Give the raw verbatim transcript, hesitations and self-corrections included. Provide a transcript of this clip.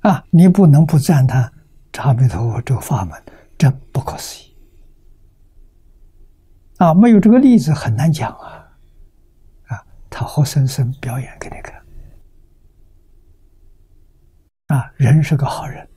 啊，你不能不赞叹这阿弥陀佛这个法门真不可思议啊！没有这个例子很难讲啊！啊，他活生生表演给你看啊！人是个好人。